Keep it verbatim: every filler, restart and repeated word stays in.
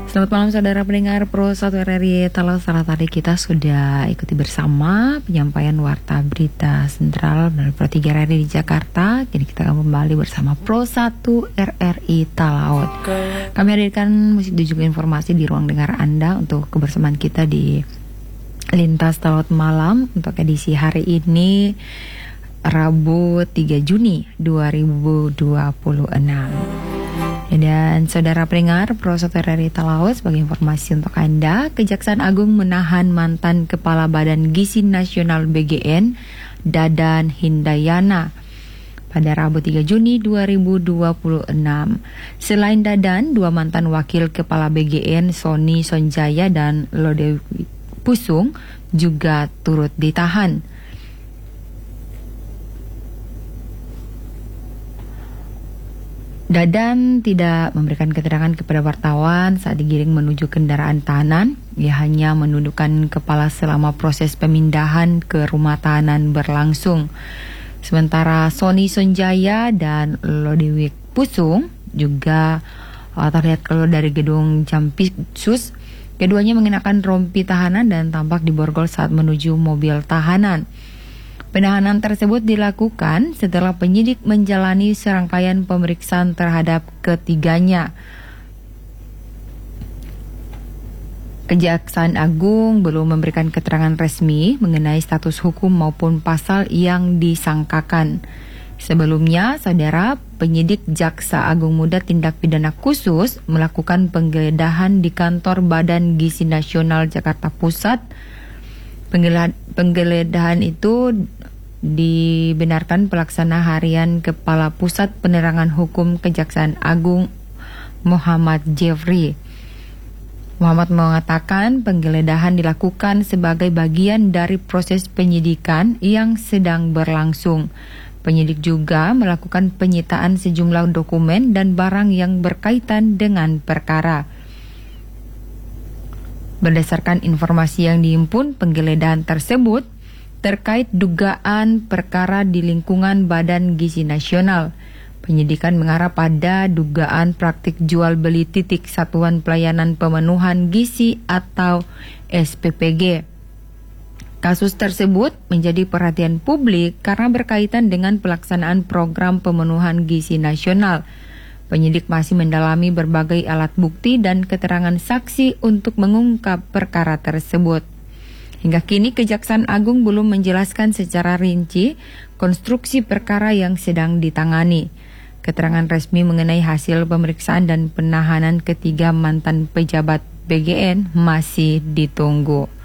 Selamat malam saudara pendengar Pro satu R R I Talaut. Salah tadi kita sudah ikuti bersama penyampaian warta berita sentral melalui Pro tiga R R I di Jakarta. Kini kita akan kembali bersama Pro satu R R I Talaut. Kami hadirkan musik dan juga informasi di ruang dengar Anda untuk kebersamaan kita di Lintas Talaut Malam untuk edisi hari ini Rabu tiga Juni dua ribu dua puluh enam. Dan saudara pendengar Pro satu R R I Talaut, sebagai informasi untuk Anda, Kejaksaan Agung menahan mantan Kepala Badan Gizi Nasional B G N, Dadan Hindayana, pada Rabu tiga Juni dua ribu dua puluh enam. Selain Dadan, dua mantan Wakil Kepala B G N, Sony Sonjaya dan Lode Pusung, juga turut ditahan. Dadan tidak memberikan keterangan kepada wartawan saat digiring menuju kendaraan tahanan. Ia hanya menundukkan kepala selama proses pemindahan ke rumah tahanan berlangsung. Sementara Sony Sonjaya dan Lodewijk Pusung juga uh, terlihat keluar dari gedung Jampitsus. Keduanya mengenakan rompi tahanan dan tampak diborgol saat menuju mobil tahanan. Penahanan tersebut dilakukan setelah penyidik menjalani serangkaian pemeriksaan terhadap ketiganya. Kejaksaan Agung belum memberikan keterangan resmi mengenai status hukum maupun pasal yang disangkakan. Sebelumnya, saudara, penyidik Jaksa Agung Muda Tindak Pidana Khusus melakukan penggeledahan di kantor Badan Gizi Nasional Jakarta Pusat. Penggeledahan itu dibenarkan pelaksana harian Kepala Pusat Penerangan Hukum Kejaksaan Agung Muhammad Jeffrey. Muhammad mengatakan penggeledahan dilakukan sebagai bagian dari proses penyidikan yang sedang berlangsung. Penyidik juga melakukan penyitaan sejumlah dokumen dan barang yang berkaitan dengan perkara. Berdasarkan informasi yang dihimpun, penggeledahan tersebut terkait dugaan perkara di lingkungan Badan Gizi Nasional. Penyidikan mengarah pada dugaan praktik jual beli titik Satuan Pelayanan Pemenuhan Gizi atau S P P G. Kasus tersebut menjadi perhatian publik karena berkaitan dengan pelaksanaan program pemenuhan gizi nasional. Penyidik masih mendalami berbagai alat bukti dan keterangan saksi untuk mengungkap perkara tersebut. Hingga kini Kejaksaan Agung belum menjelaskan secara rinci konstruksi perkara yang sedang ditangani. Keterangan resmi mengenai hasil pemeriksaan dan penahanan ketiga mantan pejabat B G N masih ditunggu.